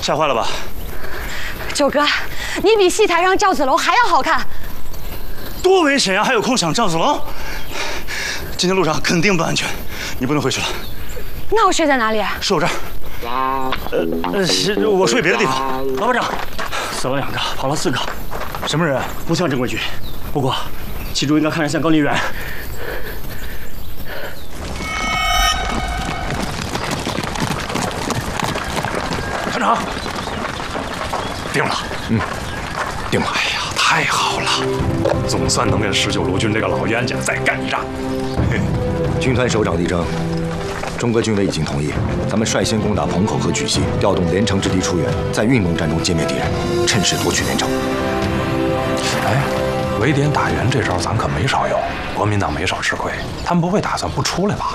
吓坏了吧？ 九哥，你比戏台上赵子龙还要好看。 多危险呀！还有空想赵子龙？今天路上肯定不安全，你不能回去了。 那我睡在哪里啊？ 睡我这儿。我睡别的地方。老班长，死了2个，跑了4个，什么人？不像正规军，不过其中一个看着像高丽媛。团长，定了。 定了。哎呀，太好了，总算能跟19路军这个老冤家再干一仗。 军团首长力争。 中革军委已经同意，咱们率先攻打彭口和莒西，调动连城之敌出援，在运动战中歼灭敌人，趁势夺取连城。 哎，围点打援这招咱可没少用，国民党没少吃亏。他们不会打算不出来吧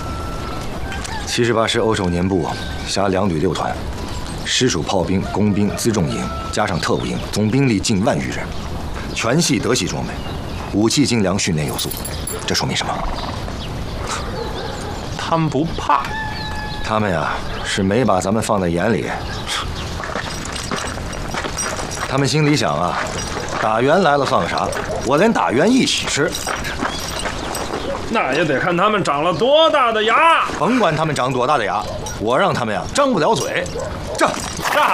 ？78师欧守年部辖2旅6团，师属炮兵、工兵、辎重营，加上特务营，总兵力近10000余人，全系德系装备，武器精良，训练有素。这说明什么？ 他们不怕， 他们呀是没把咱们放在眼里。他们心里想啊，打援来了放啥？我连打援一起吃。 那也得看他们长了多大的牙。 甭管他们长多大的牙，我让他们呀张不了嘴。这。